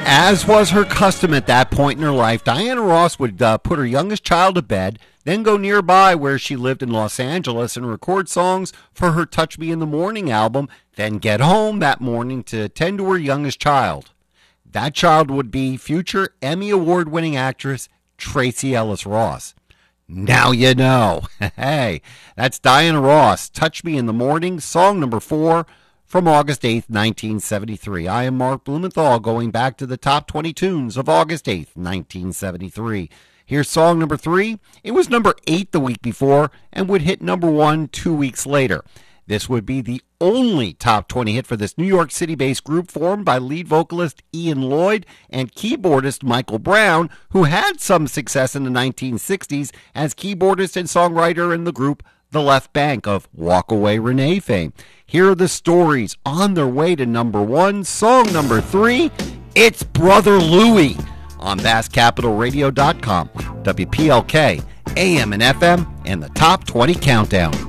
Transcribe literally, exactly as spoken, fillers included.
As was her custom at that point in her life, Diana Ross would uh, put her youngest child to bed, then go nearby where she lived in Los Angeles and record songs for her Touch Me in the Morning album, then get home that morning to tend to her youngest child. That child would be future Emmy Award-winning actress Tracee Ellis Ross. Now you know. Hey, that's Diana Ross, Touch Me in the Morning, song number four, from August eighth, nineteen seventy-three. I am Mark Blumenthal, going back to the top twenty tunes of August eighth, nineteen seventy-three. Here's song number three. It was number eight the week before and would hit number one two weeks later. This would be the only top twenty hit for this New York City-based group formed by lead vocalist Ian Lloyd and keyboardist Michael Brown, who had some success in the nineteen sixties as keyboardist and songwriter in the group The Left Bank of Walk Away Renee fame. Here are the stories on their way to number one. Song number three, it's Brother Louie on Bass Capital Radio dot com, W P L K, A M and F M, and the Top twenty Countdown.